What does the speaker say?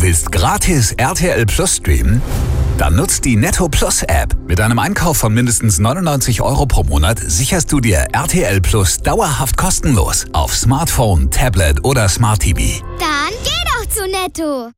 Willst gratis RTL Plus streamen? Dann nutzt die Netto Plus App. Mit einem Einkauf von mindestens 99 € pro Monat sicherst du dir RTL Plus dauerhaft kostenlos auf Smartphone, Tablet oder Smart TV. Dann geh doch zu Netto!